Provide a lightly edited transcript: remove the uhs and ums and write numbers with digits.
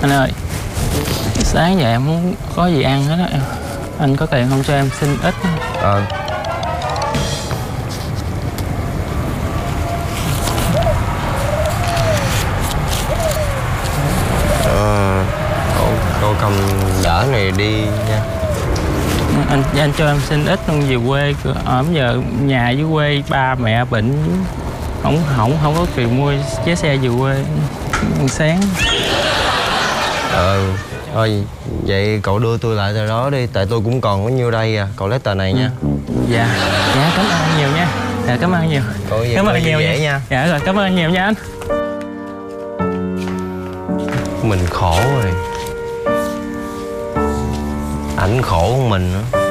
Anh ơi, sáng giờ em muốn có gì ăn hết á. Anh có tiền không cho em xin ít? Cô cầm đỡ này đi nha. Anh cho em xin ít luôn, về quê ở giờ nhà dưới quê ba mẹ bệnh, không có tiền mua vé xe về quê sáng. Thôi vậy cậu đưa tôi lại tờ đó đi, tại tôi cũng còn có nhiêu đây à. Cậu lấy tờ này nha. Dạ cảm ơn anh nhiều nha. Dạ cảm ơn nhiều. Cảm ơn nhiều nha. Dạ rồi, cảm ơn nhiều nha anh. Mình khổ rồi, ảnh khổ hơn mình nữa.